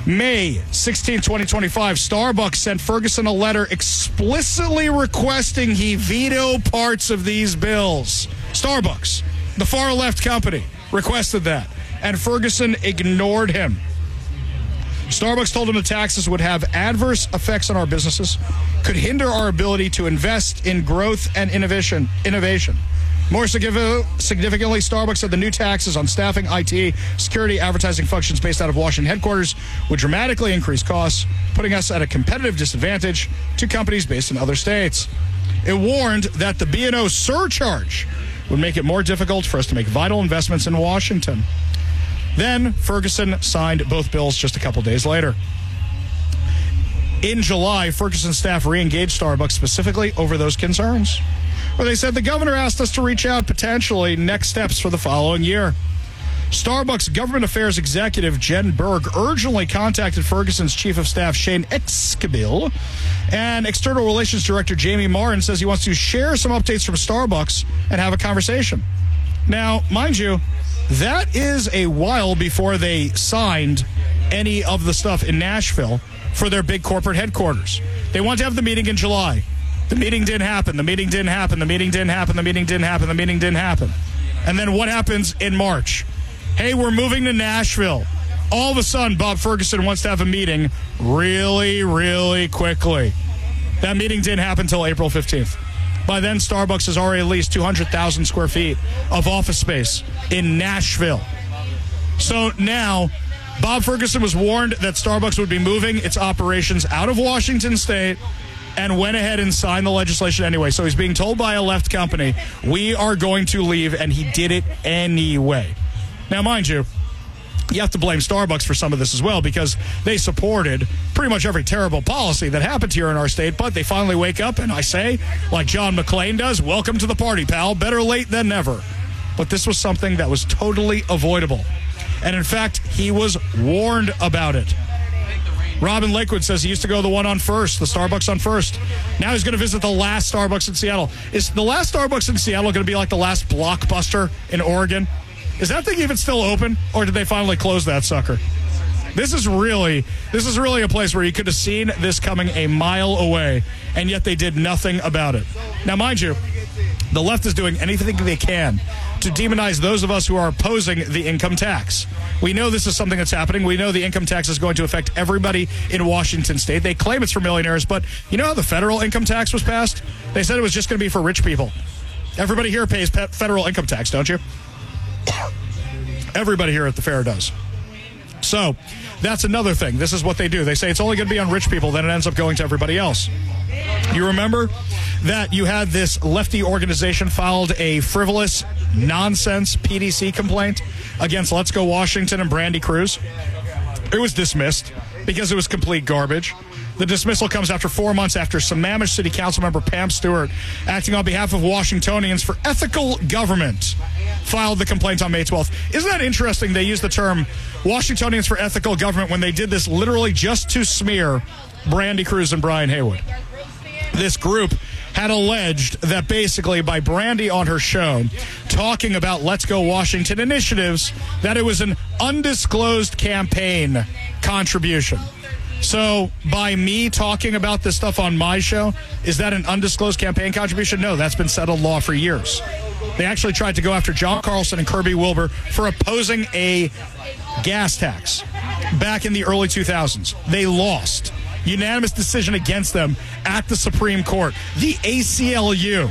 May 16, 2025, Starbucks sent Ferguson a letter explicitly requesting he veto parts of these bills. Starbucks, the far-left company, requested that, and Ferguson ignored him. Starbucks told him the taxes would have adverse effects on our businesses, could hinder our ability to invest in growth and innovation. More significantly, Starbucks said the new taxes on staffing, IT, security, advertising functions based out of Washington headquarters would dramatically increase costs, putting us at a competitive disadvantage to companies based in other states. It warned that the B&O surcharge would make it more difficult for us to make vital investments in Washington. Then Ferguson signed both bills just a couple days later. In July, Ferguson's staff re-engaged Starbucks specifically over those concerns, where they said the governor asked us to reach out potentially next steps for the following year. Starbucks government affairs executive Jen Berg urgently contacted Ferguson's chief of staff Shane Exkabil, and external relations director Jamie Martin says he wants to share some updates from Starbucks and have a conversation. Now, mind you, that is a while before they signed any of the stuff in Nashville for their big corporate headquarters. They wanted to have the meeting in July. The meeting didn't happen. The meeting didn't happen. The meeting didn't happen. The meeting didn't happen. The meeting didn't happen. And then what happens in March? Hey, we're moving to Nashville. All of a sudden, Bob Ferguson wants to have a meeting really, really quickly. That meeting didn't happen until April 15th. By then, Starbucks has already leased 200,000 square feet of office space in Nashville. So now, Bob Ferguson was warned that Starbucks would be moving its operations out of Washington State and went ahead and signed the legislation anyway. So he's being told by a left company, we are going to leave, and he did it anyway. Now, mind you, you have to blame Starbucks for some of this as well, because they supported pretty much every terrible policy that happened here in our state, but they finally wake up, and I say, like John McClane does, welcome to the party, pal. Better late than never. But this was something that was totally avoidable. And in fact, he was warned about it. Robin Lakewood says he used to go to the one on First, the Starbucks on First. Now he's going to visit the last Starbucks in Seattle. Is the last Starbucks in Seattle going to be like the last Blockbuster in Oregon? Is that thing even still open, or did they finally close that sucker? This is really a place where you could have seen this coming a mile away, and yet they did nothing about it. Now, mind you, the left is doing anything they can to demonize those of us who are opposing the income tax. We know this is something that's happening. We know the income tax is going to affect everybody in Washington State. They claim it's for millionaires, but you know how the federal income tax was passed? They said it was just going to be for rich people. Everybody here pays federal income tax, don't you? Everybody here at the fair does. So that's another thing. This is what they do. They say it's only going to be on rich people, then it ends up going to everybody else. You remember that you had this lefty organization filed a frivolous nonsense PDC complaint against Let's Go Washington and Brandy Cruz? It was dismissed because it was complete garbage. The dismissal comes after 4 months after Sammamish City Council member Pam Stewart, acting on behalf of Washingtonians for Ethical Government, filed the complaint on May 12th. Isn't that interesting? They used the term Washingtonians for Ethical Government when they did this literally just to smear Brandy Cruz and Brian Haywood. This group had alleged that basically by Brandy on her show talking about Let's Go Washington initiatives, that it was an undisclosed campaign contribution. So by me talking about this stuff on my show, is that an undisclosed campaign contribution? No, that's been settled law for years. They actually tried to go after John Carlson and Kirby Wilbur for opposing a gas tax back in the early 2000s. They lost. Unanimous decision against them at the Supreme Court. The ACLU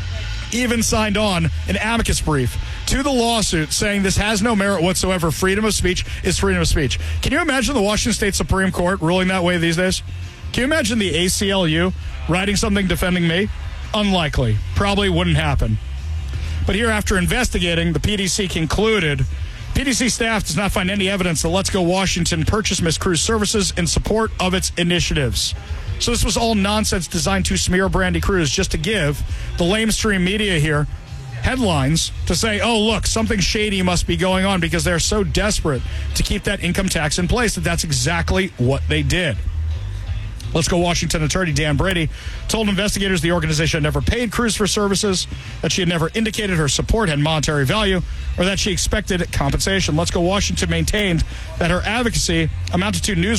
even signed on an amicus brief to the lawsuit saying this has no merit whatsoever. Freedom of speech is freedom of speech. Can you imagine the Washington State Supreme Court ruling that way these days? Can you imagine the ACLU writing something defending me? Unlikely. Probably wouldn't happen. But here, after investigating, the PDC concluded PDC staff does not find any evidence that Let's Go Washington purchased Ms. Cruz services in support of its initiatives. So this was all nonsense designed to smear Brandy Cruz, just to give the lamestream media here headlines to say, oh, look, something shady must be going on, because they're so desperate to keep that income tax in place that that's exactly what they did. Let's Go Washington attorney Dan Brady told investigators the organization had never paid Cruz for services, that she had never indicated her support had monetary value, or that she expected compensation. Let's Go Washington maintained that her advocacy amounted to news